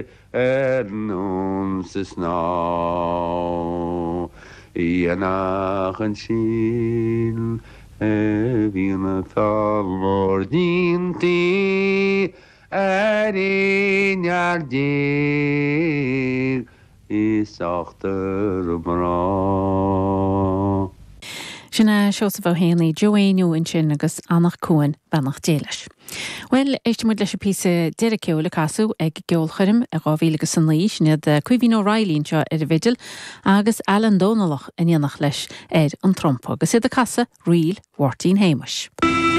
Nun sa sná Ianach an síl bhí na fámór díntaí ar déag is achtar mrá. Sinna seos bh héanaí Joanú in sin agus annach cuain bannach déiles. Well, éiste muid leis písa deiriciú le casú ag geolchurim a gábhílagus san líis nead Cuimhín O'Reilly seo ar a vigil agus Alan Dónalach in dhéanach leis ar an trompa agus iad a casa riil Mhórtaín Hamish.